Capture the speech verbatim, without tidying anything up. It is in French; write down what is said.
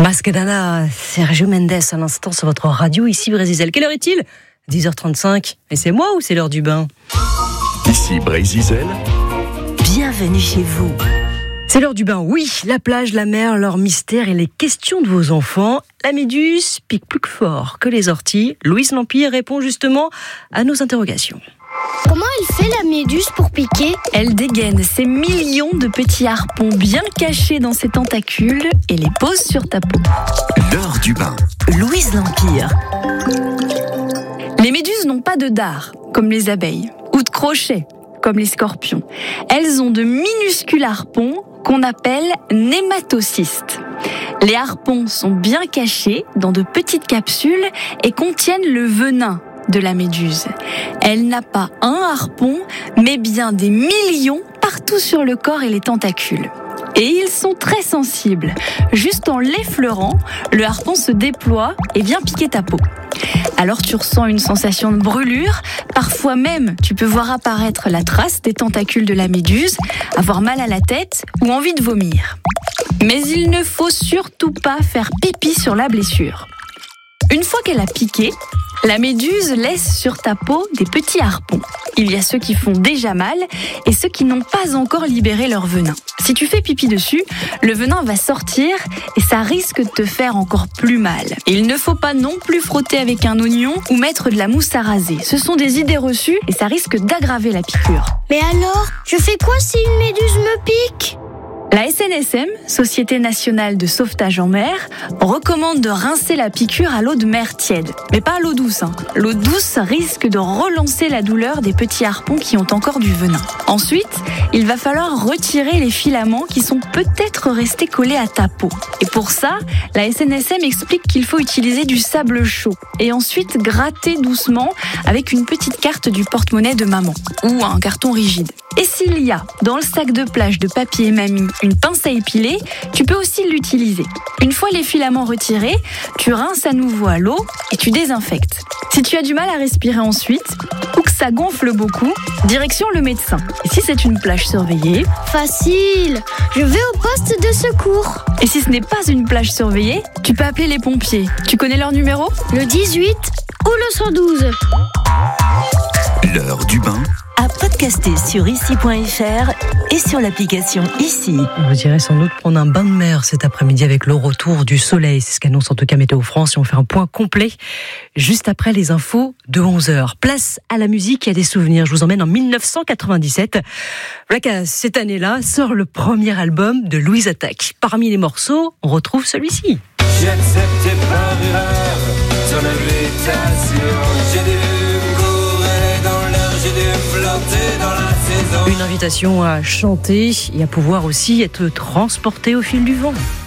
Masquedana, Sergio Mendes à l'instant sur votre radio, ici Brésil. Quelle heure est-il ? dix heures trente-cinq. Et c'est moi ou c'est l'heure du bain ? Ici Brésil. Bienvenue chez vous. C'est l'heure du bain, oui. La plage, la mer, leur mystère et les questions de vos enfants. La méduse pique plus fort que les orties. Louise Lampire répond justement à nos interrogations. Comment elle fait la méduse pour piquer ? Elle dégaine ses millions de petits harpons bien cachés dans ses tentacules et les pose sur ta peau. L'heure du bain. Louise Lampire. Les méduses n'ont pas de dard, comme les abeilles, ou de crochet, comme les scorpions. Elles ont de minuscules harpons qu'on appelle nématocystes. Les harpons sont bien cachés dans de petites capsules et contiennent le venin de la méduse. Elle n'a pas un harpon, mais bien des millions partout sur le corps et les tentacules. Et ils sont très sensibles. Juste en l'effleurant, le harpon se déploie et vient piquer ta peau. Alors tu ressens une sensation de brûlure, parfois même tu peux voir apparaître la trace des tentacules de la méduse, avoir mal à la tête ou envie de vomir. Mais il ne faut surtout pas faire pipi sur la blessure. Une fois qu'elle a piqué, la méduse laisse sur ta peau des petits harpons. Il y a ceux qui font déjà mal et ceux qui n'ont pas encore libéré leur venin. Si tu fais pipi dessus, le venin va sortir et ça risque de te faire encore plus mal. Et il ne faut pas non plus frotter avec un oignon ou mettre de la mousse à raser. Ce sont des idées reçues et ça risque d'aggraver la piqûre. Mais alors, je fais quoi si une méduse me pique ? La S N S M, Société nationale de sauvetage en mer, recommande de rincer la piqûre à l'eau de mer tiède. Mais pas à l'eau douce. Hein. L'eau douce risque de relancer la douleur des petits harpons qui ont encore du venin. Ensuite, il va falloir retirer les filaments qui sont peut-être restés collés à ta peau. Et pour ça, la S N S M explique qu'il faut utiliser du sable chaud et ensuite gratter doucement avec une petite carte du porte-monnaie de maman ou un carton rigide. Et s'il y a dans le sac de plage de papy et mamie une pince à épiler, tu peux aussi l'utiliser. Une fois les filaments retirés, tu rinces à nouveau à l'eau et tu désinfectes. Si tu as du mal à respirer ensuite ou que ça gonfle beaucoup, direction le médecin. Et si c'est une plage surveillée, facile, je vais au poste de secours. Et si ce n'est pas une plage surveillée, tu peux appeler les pompiers. Tu connais leur numéro ? Le dix-huit ou le cent douze. L'heure du bain. À podcaster sur ici point f r et sur l'application Ici. Vous irez sans doute prendre un bain de mer cet après-midi avec le retour du soleil. C'est ce qu'annonce en tout cas Météo France. Et on fait un point complet juste après les infos de onze heures. Place à la musique et à des souvenirs. Je vous emmène en dix-neuf cent quatre-vingt-dix-sept. Voilà qu'à cette année-là sort le premier album de Louise Attaque. Parmi les morceaux, on retrouve celui-ci. J'ai accepté par erreur ton invitation. J'ai dû me courir dans l'air, j'ai dû flotter dans la saison. Une invitation à chanter et à pouvoir aussi être transporté au fil du vent.